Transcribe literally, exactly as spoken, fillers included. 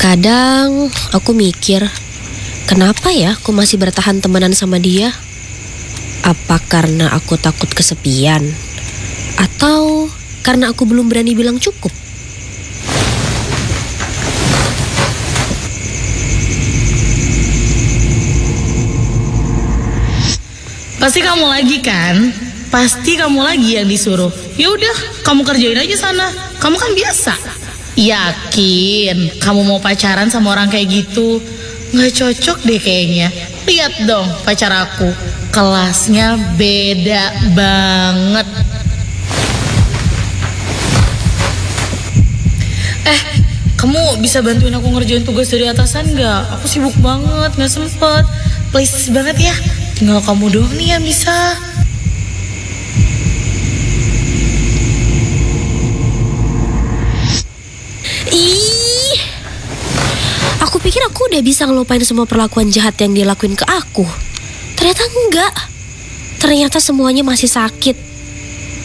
Kadang aku mikir, kenapa ya aku masih bertahan temenan sama dia? Apa karena aku takut kesepian? Atau karena aku belum berani bilang cukup? Pasti kamu lagi kan? Pasti kamu lagi yang disuruh. Ya udah, kamu kerjain aja sana. Kamu kan biasa. Yakin kamu mau pacaran sama orang kayak gitu? Nggak cocok deh kayaknya. Lihat dong pacar aku, kelasnya beda banget. Eh, kamu bisa bantuin aku ngerjain tugas dari atasan nggak? Aku sibuk banget, nggak sempet. Please banget ya. Tinggal kamu doang nih yang bisa. Ih, aku pikir aku udah bisa ngelupain semua perlakuan jahat yang dia lakuin ke aku. Ternyata enggak. Ternyata semuanya masih sakit.